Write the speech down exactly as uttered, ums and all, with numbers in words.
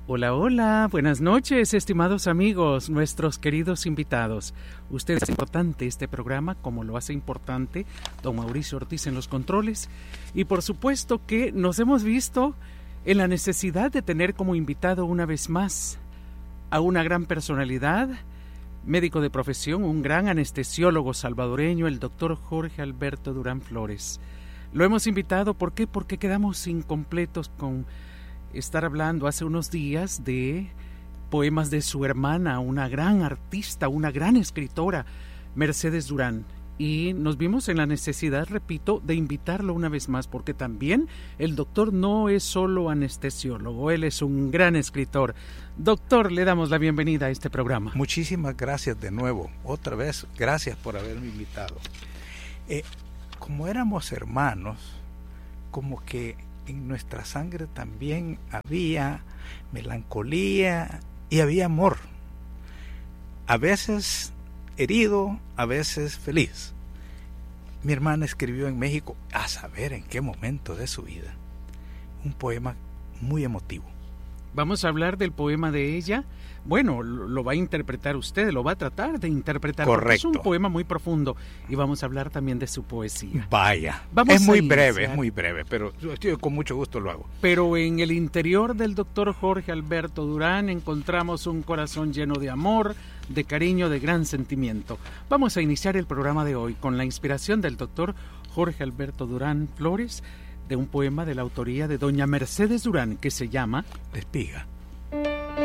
Hola, hola, buenas noches, estimados amigos, nuestros queridos invitados. Ustedes hacen importante este programa, como lo hace importante don Mauricio Ortiz en los controles. Y por supuesto que nos hemos visto en la necesidad de tener como invitado una vez más a una gran personalidad, médico de profesión, un gran anestesiólogo salvadoreño, el doctor Jorge Alberto Durán Flores. Lo hemos invitado, ¿por qué? Porque quedamos incompletos con estar hablando hace unos días de poemas de su hermana, una gran artista, una gran escritora, Mercedes Durán. Y nos vimos en la necesidad, repito, de invitarlo una vez más, porque también el doctor no es solo anestesiólogo, él es un gran escritor. Doctor, le damos la bienvenida a este programa. Muchísimas gracias de nuevo, otra vez, gracias por haberme invitado. Eh, como éramos hermanos, como que en nuestra sangre también había melancolía y había amor. A veces herido, a veces feliz. Mi hermana escribió en México, a saber en qué momento de su vida, un poema muy emotivo. Vamos a hablar del poema de ella. Bueno, lo va a interpretar usted, lo va a tratar de interpretar. Correcto. Es un poema muy profundo y vamos a hablar también de su poesía. Vaya, vamos es muy iniciar. breve, es muy breve, pero yo con mucho gusto lo hago. Pero en el interior del doctor Jorge Alberto Durán encontramos un corazón lleno de amor, de cariño, de gran sentimiento. Vamos a iniciar el programa de hoy con la inspiración del doctor Jorge Alberto Durán Flores, de un poema de la autoría de doña Mercedes Durán que se llama La espiga.